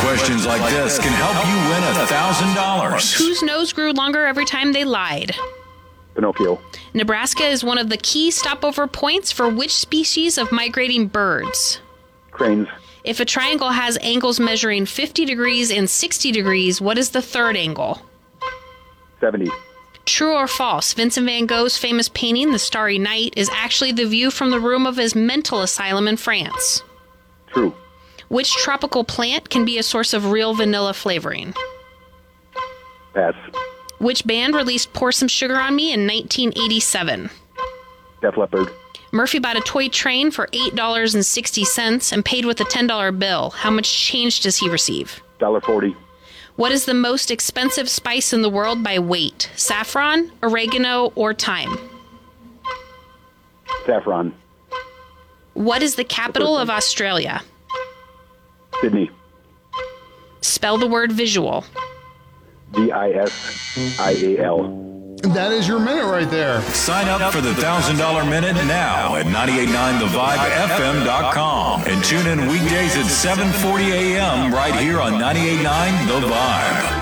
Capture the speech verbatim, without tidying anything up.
questions like this can help you win one thousand dollars. Whose nose grew longer every time they lied? Pinocchio. Nebraska is one of the key stopover points for which species of migrating birds? Cranes. If a triangle has angles measuring fifty degrees and sixty degrees, what is the third angle? seventy. True or false? Vincent van Gogh's famous painting, The Starry Night, is actually the view from the room of his mental asylum in France. True. Which tropical plant can be a source of real vanilla flavoring? Pass. Which band released Pour Some Sugar on Me in nineteen eighty-seven? Def Leppard. Murphy bought a toy train for eight dollars and sixty cents and paid with a ten dollar bill. How much change does he receive? one dollar forty. What is the most expensive spice in the world by weight? Saffron, oregano, or thyme? Saffron. What is the capital of Australia? Sydney. Spell the word visual. V I S I A L. That is your minute right there. Sign up for the one thousand dollars Minute now at nine eight nine the vibe F M dot com and tune in weekdays at seven forty a.m. right here on ninety-eight point nine The Vibe.